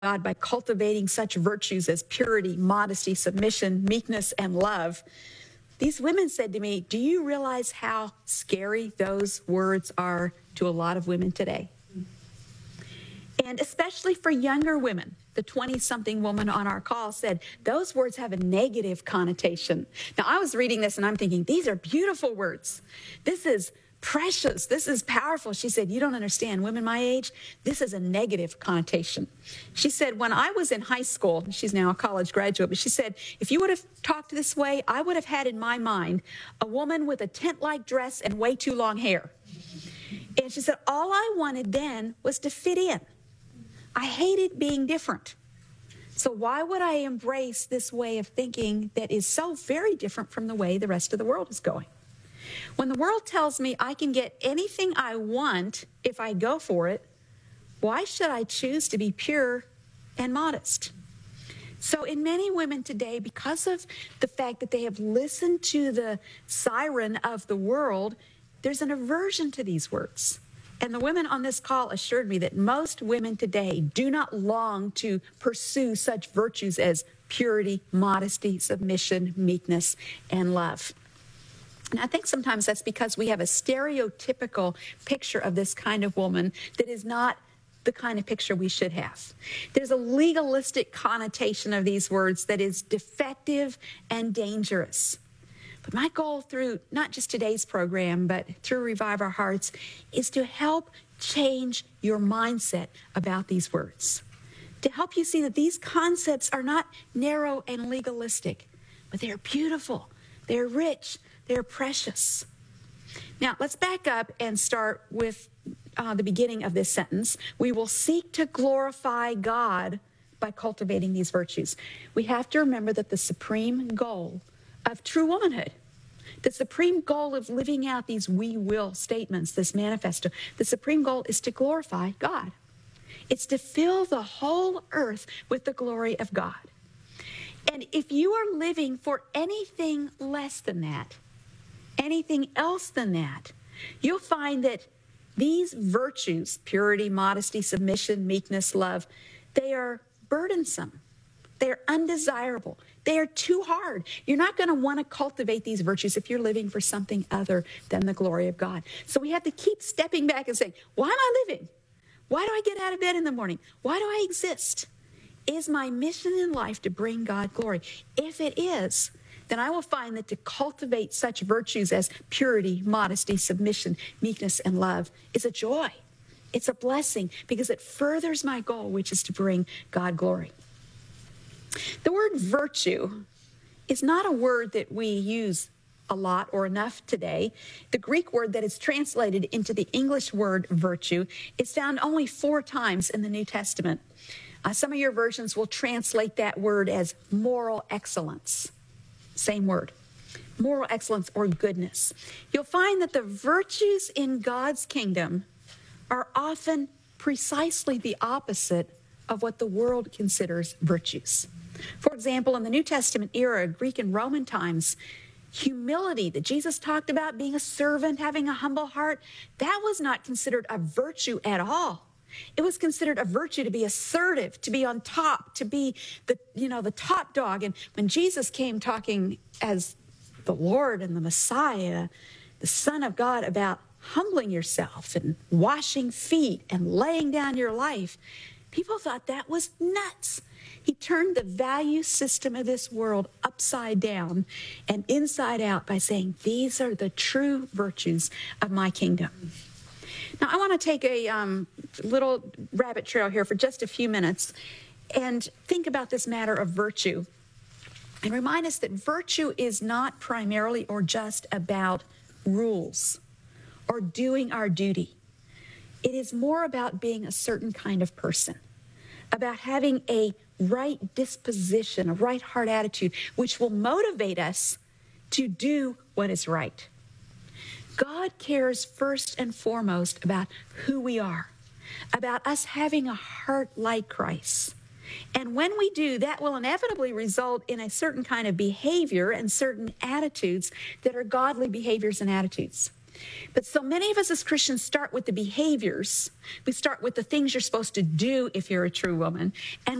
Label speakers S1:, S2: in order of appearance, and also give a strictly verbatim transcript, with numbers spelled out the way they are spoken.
S1: God by cultivating such virtues as purity, modesty, submission, meekness, and love. These women said to me, do you realize how scary those words are to a lot of women today? And especially for younger women. The twenty-something woman on our call said, those words have a negative connotation. Now, I was reading this and I'm thinking, these are beautiful words. This is precious. This is powerful. She said, you don't understand. Women my age, this is a negative connotation. She said, when I was in high school, she's now a college graduate, but she said, if you would have talked this way, I would have had in my mind a woman with a tent-like dress and way too long hair. And she said, all I wanted then was to fit in. I hated being different. So why would I embrace this way of thinking that is so very different from the way the rest of the world is going? When the world tells me I can get anything I want if I go for it, why should I choose to be pure and modest? So in many women today, because of the fact that they have listened to the siren of the world, there's an aversion to these words. And the women on this call assured me that most women today do not long to pursue such virtues as purity, modesty, submission, meekness, and love. And I think sometimes that's because we have a stereotypical picture of this kind of woman that is not the kind of picture we should have. There's a legalistic connotation of these words that is defective and dangerous. But my goal through not just today's program, but through Revive Our Hearts, is to help change your mindset about these words. To help you see that these concepts are not narrow and legalistic, but they're beautiful, they're rich, they're precious. Now, let's back up and start with uh, the beginning of this sentence. We will seek to glorify God by cultivating these virtues. We have to remember that the supreme goal of true womanhood, the supreme goal of living out these we will statements, this manifesto, the supreme goal is to glorify God. It's to fill the whole earth with the glory of God. And if you are living for anything less than that, anything else than that, you'll find that these virtues, purity, modesty, submission, meekness, love, they are burdensome. They're undesirable. They are too hard. You're not going to want to cultivate these virtues if you're living for something other than the glory of God. So we have to keep stepping back and saying, why am I living? Why do I get out of bed in the morning? Why do I exist? Is my mission in life to bring God glory? If it is, then I will find that to cultivate such virtues as purity, modesty, submission, meekness, and love is a joy. It's a blessing because it furthers my goal, which is to bring God glory. The word virtue is not a word that we use a lot or enough today. The Greek word that is translated into the English word virtue is found only four times in the New Testament. Uh, some of your versions will translate that word as moral excellence. Same word, moral excellence or goodness. You'll find that the virtues in God's kingdom are often precisely the opposite of what the world considers virtues. For example, in the New Testament era, Greek and Roman times, humility that Jesus talked about, being a servant, having a humble heart, that was not considered a virtue at all. It was considered a virtue to be assertive, to be on top, to be the, you know, the top dog. And when Jesus came talking as the Lord and the Messiah, the Son of God, about humbling yourself and washing feet and laying down your life, people thought that was nuts. He turned the value system of this world upside down and inside out by saying, these are the true virtues of my kingdom. Now, I want to take a um, little rabbit trail here for just a few minutes and think about this matter of virtue and remind us that virtue is not primarily or just about rules or doing our duty. It is more about being a certain kind of person, about having a right disposition, a right heart attitude, which will motivate us to do what is right. God cares first and foremost about who we are, about us having a heart like Christ. And when we do, that will inevitably result in a certain kind of behavior and certain attitudes that are godly behaviors and attitudes. But so many of us as Christians start with the behaviors. We start with the things you're supposed to do if you're a true woman. And